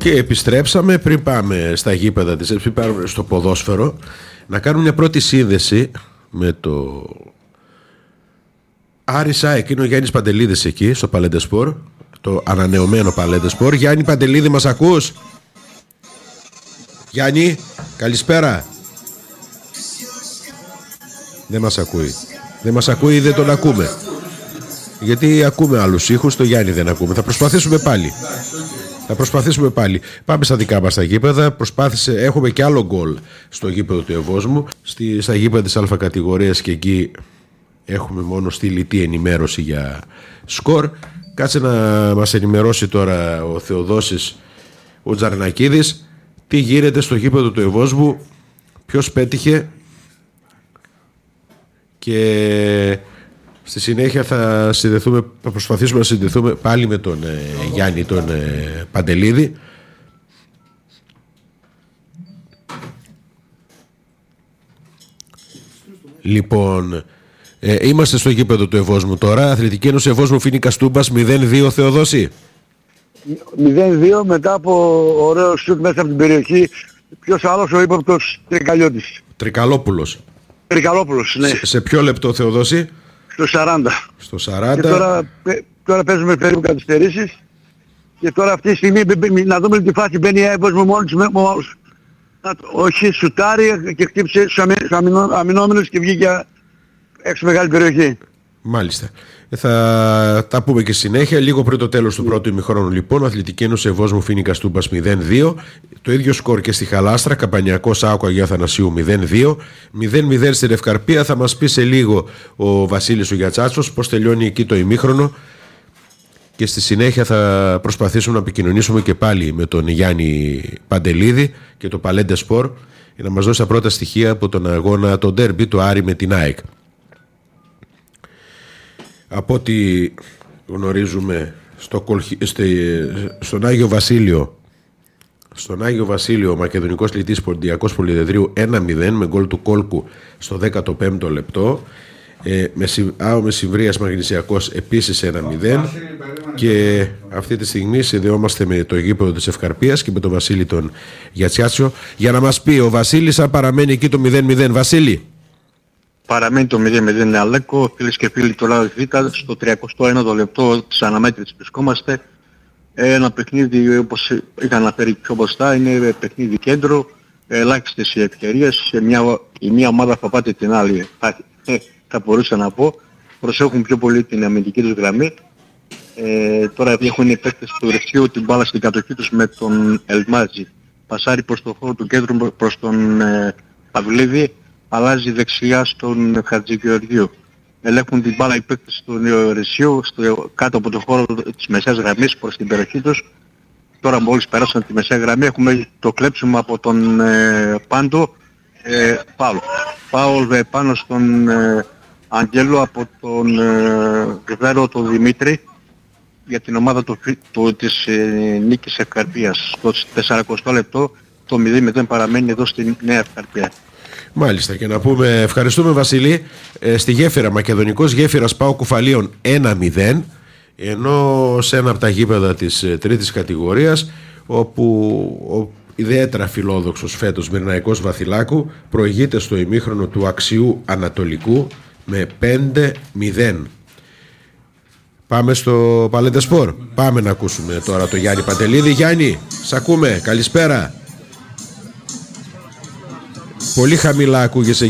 Και επιστρέψαμε πριν πάμε στα γήπεδα της, πριν πάμε στο ποδόσφαιρο, να κάνουμε μια πρώτη σύνδεση με το Άρισα, εκείνο ο Γιάννης Παντελίδης εκεί στο Παλέντε Σπορ, το ανανεωμένο Παλέντε Σπορ. Γιάννη Παντελίδη, μας ακούς? Γιάννη, καλησπέρα. Δεν μας ακούει. Δεν μας ακούει, δεν τον ακούμε. Γιατί ακούμε άλλους ήχους, το Γιάννη δεν ακούμε. Θα προσπαθήσουμε πάλι. Πάμε στα δικά μας τα γήπεδα. Έχουμε και άλλο γκολ στο γήπεδο του Ευόσμου. Στα γήπεδα της Α κατηγορίας και εκεί έχουμε μόνο στυλιτή ενημέρωση για σκορ. Κάτσε να μας ενημερώσει τώρα ο Θεοδόσης ο Τζαρνακίδης τι γίνεται στο γήπεδο του Ευόσμου, ποιος πέτυχε, και στη συνέχεια θα προσπαθήσουμε να συνδεθούμε πάλι με τον Γιάννη τον Παντελίδη. Λοιπόν, είμαστε στο γήπεδο του Ευόσμου τώρα. Αθλητική Ένωση Ευόσμου Φοίνικας Τούμπας 0-2, Θεοδόση. 0-2 μετά από ωραίο σουτ μέσα από την περιοχή. Ποιος άλλος? Ο ύποπτος Τρικαλιώτης. Τρικαλόπουλος, ναι. Σε ποιο λεπτό, Θεοδόση? Στο 40. Στο 40. Και τώρα παίζουμε περίπου καθυστερήσεις. Και τώρα αυτή τη στιγμή να δούμε τη φάση. Μπαίνει η Ευόσμου μόνος. Όχι, σουτάρει και χτύπησε στους αμυνόμενους και βγήκε έξω μεγάλη περιοχή. Μάλιστα. Θα τα πούμε και συνέχεια. Λίγο πριν το τέλος του πρώτου ημιχρόνου, λοιπόν, Αθλητική Ένωση Ευόσμου Φοίνικας Τούμπας 0-2. Το ίδιο σκορ και στη Χαλάστρα, Καπανιακός ΑΟΚ Αγίου Αθανασίου 0-2. 0-0 στην Ευκαρπία. Θα μας πει σε λίγο ο Βασίλης ο Γιατσάτσος πώς τελειώνει εκεί το ημίχρονο. Και στη συνέχεια θα προσπαθήσουμε να επικοινωνήσουμε και πάλι με τον Γιάννη Παντελίδη και το Παλέντε Σπορ για να μας δώσει τα πρώτα στοιχεία από τον αγώνα, τον ντέρμπι του Άρη με την ΑΕΚ. Από ό,τι γνωρίζουμε στον Άγιο Βασίλειο ο Μακεδονικός Λυτής Ποντιακός Πολυδεδρίου 1-0 με γκολ του Κόλκου στο 15ο λεπτό. Με Συμβρίας Μαγνησιακός επίσης 1-0. Και αυτή τη στιγμή συνδεόμαστε με το γήπεδο της Ευκαρπίας και με τον Βασίλη τον Γιατσιάτσιο για να μας πει ο Βασίλης αν παραμένει εκεί το 0-0. Βασίλη. Παραμένει το 0-0, Αλέκο. Φίλες και φίλοι, το Λάδι Β, στο 31ο λεπτό της αναμέτρησης βρισκόμαστε. Ένα παιχνίδι, όπως είχα αναφέρει πιο μπροστά, είναι παιχνίδι κέντρο. Ελάχιστες οι ευκαιρίες. Η μία ομάδα θα πάτε την άλλη. Θα μπορούσα να πω. Προσέχουν πιο πολύ την αμυντική τους γραμμή. Τώρα έχουν οι παίκτες του Ρεσιού την μπάλα στην κατοχή τους με τον Ελμάζη. Πασάρει προς το χώρο του κέντρου προς τον Παυλίδη. Αλλάζει δεξιά στον Χατζηγεωργίου. Ελέγχουν την μπάλα οι παίκτες του Ρεσιού κάτω από το χώρο της μεσαίας γραμμής προς την περιοχή τους. Τώρα μόλις περάσαν τη μεσαία γραμμή έχουμε το κλέψιμο από τον Πάντο. Πάουλ πάνω στον Αγγέλο από τον Γβέρο τον Δημήτρη για την ομάδα της Νίκης Ευκαρπίας. Στο 40ο λεπτό το 0-0 παραμένει εδώ στην Νέα Ευκαρπία. Μάλιστα, και να πούμε ευχαριστούμε Βασίλη. Στη γέφυρα Μακεδονικός Γέφυρας ΠΑΟΚ Κουφαλίων 1-0, ενώ σε ένα από τα γήπεδα της τρίτης κατηγορίας, όπου ο ιδιαίτερα φιλόδοξος φέτος Μυρναϊκός Βαθυλάκου προηγείται στο ημίχρονο του Αξιού Ανατολικού με 5-0. Πάμε στο Παλέντε Σπορ. Πάμε να ακούσουμε τώρα το Γιάννη Παντελίδη. Γιάννη, σ' ακούμε, καλησπέρα. Πολύ χαμηλά ακούγεσαι